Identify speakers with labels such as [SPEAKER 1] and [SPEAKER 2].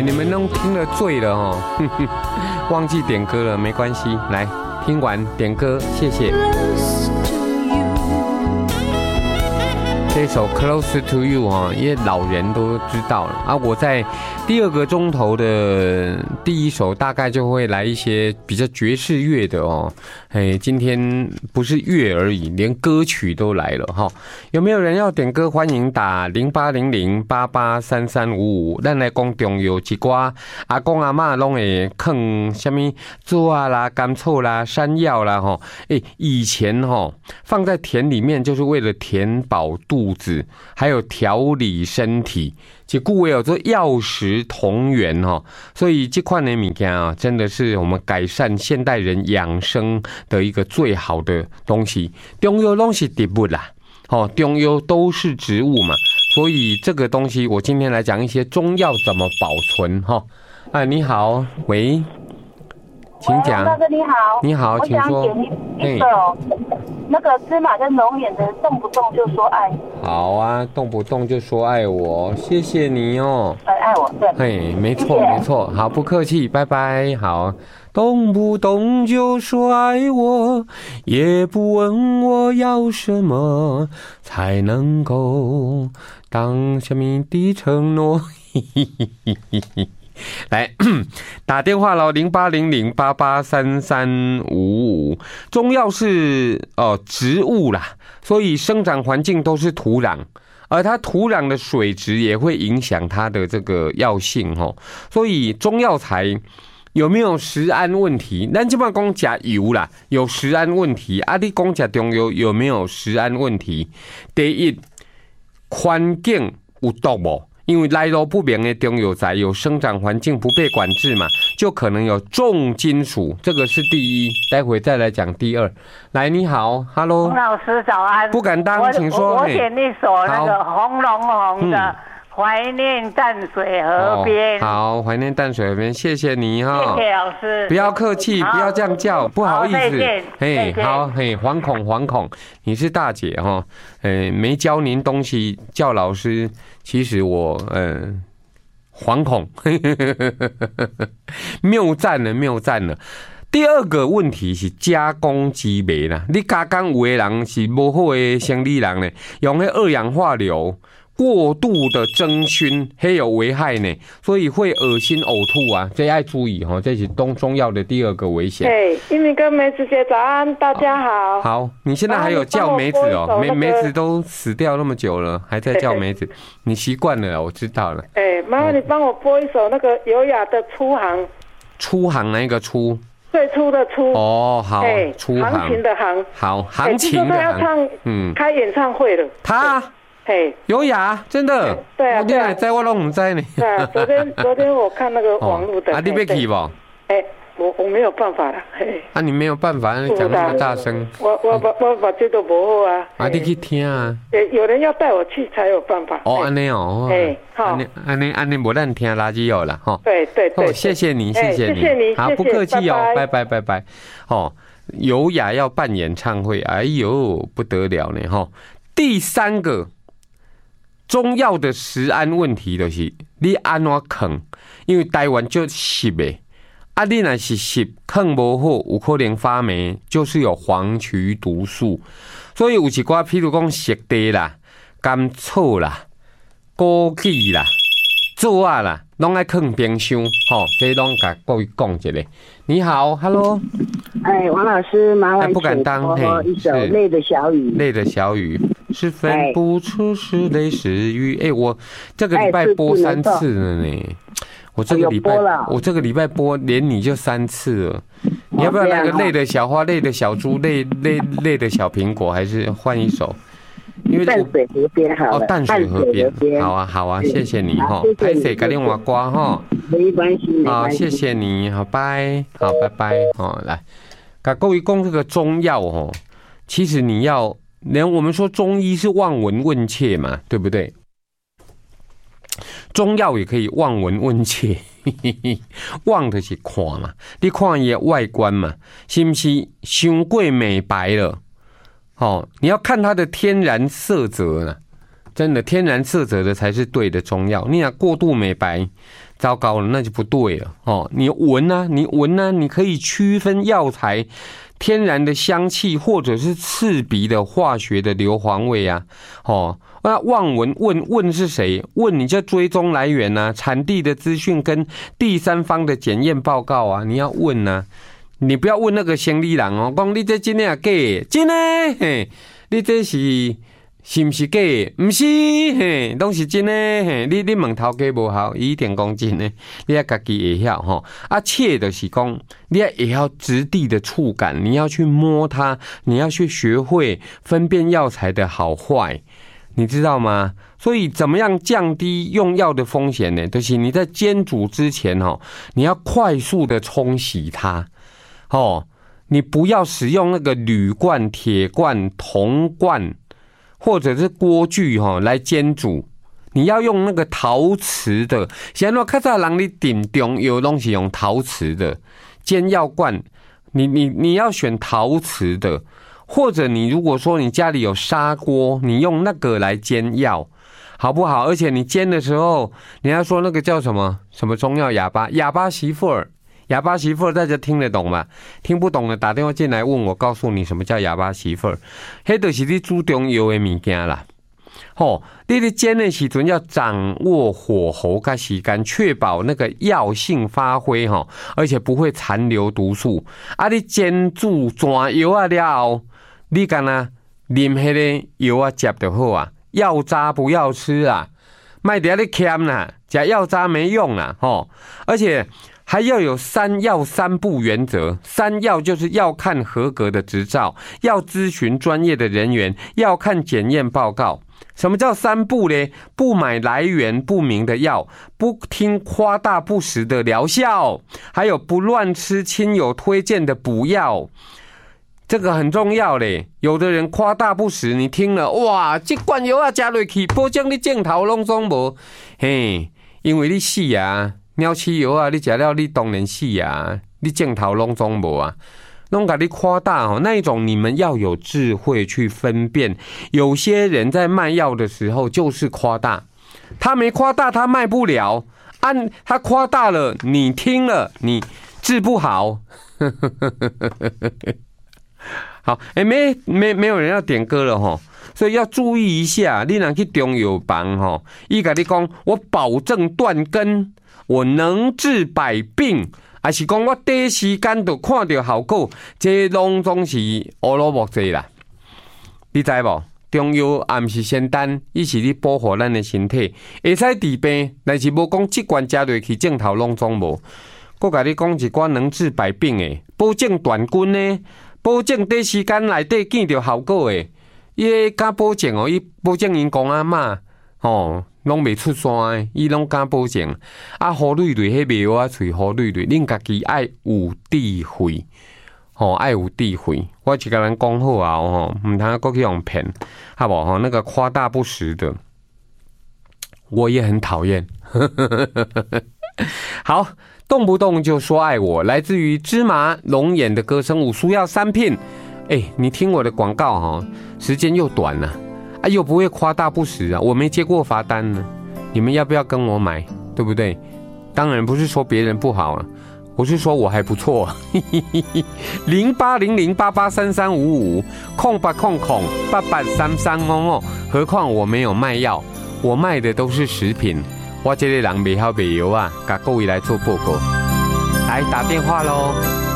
[SPEAKER 1] 你们都听了醉了哦，忘记点歌了，没关系，来听完点歌，谢谢。这首 Close to You 哈，因为老人都知道了啊。我在第二个钟头的第一首大概就会来一些比较爵士乐的哦。今天不是乐而已，连歌曲都来了哈。有没有人要点歌？欢迎打0800883355。咱来讲中药一寡阿公阿嬷拢会放什么枣啊啦、甘草啦、山药啦哈。以前哈放在田里面就是为了填饱肚子，还有调理身体。即故有做药食同源哈，所以这款的物件啊，真的是我们改善现代人养生的一个最好的东西。中药都是植物啦，中药都是植物嘛，所以这个东西我今天来讲一些中药怎么保存哈。你好，喂，请讲。
[SPEAKER 2] 大哥你好，
[SPEAKER 1] 你好，请说。
[SPEAKER 2] 我想点一首那个芝麻跟龙眼的，动不动就说爱。
[SPEAKER 1] 好啊，动不动就说爱我，谢谢你哦。
[SPEAKER 2] 爱我，对。
[SPEAKER 1] 没错没错，好，不客气，拜拜。好，动不动就说爱我，也不问我要什么，才能够当什么的承诺。来打电话咯，0800883355。中药是植物啦，所以生长环境都是土壤，而它土壤的水质也会影响它的这个药性哦。所以中药材有没有食安问题？咱这边讲吃油啦，有食安问题啊。你讲吃中药有没有食安问题？第一，环境有毒无？因为来路不明的中药材有生长环境不被管制嘛，就可能有重金属，这个是第一。待会再来讲第二。来，你好 ，Hello，
[SPEAKER 2] 洪老师早安。
[SPEAKER 1] 不敢当，请说。
[SPEAKER 2] 我点一首那个红龙红的。怀念淡水河边。
[SPEAKER 1] 好，怀念淡水河边，谢谢你哈。
[SPEAKER 2] 谢谢老师。
[SPEAKER 1] 不要客气，不要这样叫，不好意思。好，惶恐，你是大姐哈。没教您东西，叫老师，其实我惶恐。谬赞了。第二个问题是加工机媒啦，你加工有的人是不好的生理人呢，用那二氧化硫。过度的蒸熏还有危害呢，所以会恶心呕吐啊，这要注意哈，这是中药的第二个危险。
[SPEAKER 2] 对，英明跟梅子姐早安，大家好。
[SPEAKER 1] 好，你现在还有叫梅子哦，梅子都死掉那么久了，还在叫梅子，你习惯了，我知道了。
[SPEAKER 2] 麻烦你帮我播一首那个优雅的初行。
[SPEAKER 1] 初行哪一个初？
[SPEAKER 2] 最初的初。
[SPEAKER 1] 哦，好，初行。
[SPEAKER 2] 行情的行。
[SPEAKER 1] 好，行情的行。
[SPEAKER 2] 他要唱，开演唱会了。
[SPEAKER 1] 他。优雅，真的。
[SPEAKER 2] 对啊，
[SPEAKER 1] 对啊，在我都不知呢。
[SPEAKER 2] 对啊，昨天我看那个网络的。
[SPEAKER 1] 你要去不？
[SPEAKER 2] 我没有办法了。
[SPEAKER 1] 你没有办法，你讲那么大声。
[SPEAKER 2] 我这都不好啊。
[SPEAKER 1] 你去听啊。
[SPEAKER 2] 有人要带我去才有办法。
[SPEAKER 1] 安尼哦。好。安尼无咱听垃圾哦啦，哈。
[SPEAKER 2] 对。
[SPEAKER 1] 谢谢你。好，不客气哦，拜拜。优雅要办演唱会，哎呦不得了呢，哈。第三个。中药的食安问题就是你安怎放，因为台湾就湿的，你若是湿放不好，有可能发霉，就是有黄曲毒素。所以有一寡，譬如讲熟地啦、甘草啦、枸杞啦、枣啊啦，拢爱放冰箱，这拢甲各位讲一下。你好 ，Hello，
[SPEAKER 3] 王老师，麻烦
[SPEAKER 1] 不敢当，
[SPEAKER 3] 一首《泪的小雨》。
[SPEAKER 1] 泪的小雨。是分不出是泪是雨。我这个礼拜播3次了呢。我这个礼拜播，连你就3次了。你要不要来个泪的小花、泪的小猪、泪的小苹果，还是换一首？
[SPEAKER 3] 因为淡水河边好了。
[SPEAKER 1] 淡水河边，好啊，谢谢你哈。拍谁改另外瓜哈？
[SPEAKER 3] 没关系。
[SPEAKER 1] 好，谢谢你，好拜，好拜拜。来，跟各位讲这个中药哦，其实你要。我们说中医是望闻问切嘛，对不对？中药也可以望闻问切，望的是看嘛，你看伊外观嘛，是不是伤过美白了？你要看它的天然色泽呢，真的天然色泽的才是对的中药。你若过度美白， 糟糕了，那就不对了哦。你闻啊，你可以区分药材天然的香气，或者是刺鼻的化学的硫磺味啊。哦，那望闻问是谁？问你就追踪来源啊，产地的资讯跟第三方的检验报告啊，你要问啊。你不要问那个生理人哦，讲你这真的啊假的？真的嘿，你这是不是假的？不是嘿，都是真的嘿。你问头家无效，伊一定讲真的，你要自己会晓吼。啊，切的是讲，你也要质地的触感，你要去摸它，你要去学会分辨药材的好坏，你知道吗？所以怎么样降低用药的风险呢？就是你在煎煮之前哦，你要快速的冲洗它。哦，你不要使用那个铝罐、铁罐、铜罐，或者是锅具来煎煮。你要用那个陶瓷的。现在较早人你顶中有东西用陶瓷的煎药罐，你要选陶瓷的，或者你如果说你家里有砂锅，你用那个来煎药，好不好？而且你煎的时候，你要说那个叫什么中药哑巴媳妇儿。哑巴媳妇儿大家听得懂吗？听不懂的打电话进来问我，告诉你什么叫哑巴媳妇儿。那就是你煮中药的物件啦。你在煎的时阵要掌握火候跟时间，确保那个药性发挥而且不会残留毒素。啊，你煎煮转药啊了后，你干呐啉迄个药啊接就好啊，药渣不要吃啊，卖得你欠啦，吃药渣没用啦而且。还要有3要3不原则，3要就是要看合格的执照，要咨询专业的人员，要看检验报告。什么叫3不呢？不买来源不明的药，不听夸大不实的疗效，还有不乱吃亲友推荐的补药。这个很重要嘞，有的人夸大不实，你听了哇，这罐药啊加下去，保证你镜头拢总无，嘿，因为你死啊。鸟鼠药啊，你吃了你当然死啊！你镜头拢总无啊，拢给你夸大那一种，你们要有智慧去分辨。有些人在卖药的时候就是夸大，他没夸大他卖不了，他夸大了，你听了你治不好。好，没有人要点歌了所以要注意一下，你若去中药房伊跟你讲，我保证断根。我能治百病，还是讲我第一时间就看到效果，这拢总是乌鲁木齐啦。你知无？中药也不是仙丹，伊是你保护咱的身体，会使治病，但是无讲即罐加落去镜头拢总无。我甲你讲一寡能治百病的，保证断根的，保证第一时间内底见到效果的。伊敢保证伊保证因公阿嬷拢未出山的，伊拢敢保证。啊，好累累，迄袂我喙好累累，恁家己爱有智慧，爱有智慧。我一个人讲好啊，唔通搁去用骗，好不好？那个夸大不实的，我也很讨厌。好，动不动就说爱我，来自于芝麻龙眼的歌声五酥要3片。你听我的广告时间又短了。又不会夸大不实啊！我没接过罚单呢，你们要不要跟我买？对不对？当然不是说别人不好我是说我还不错。08008833550800883355，何况我没有卖药，我卖的都是食品。我这个人卖好卖药啊，甲各位来做报告，来打电话咯。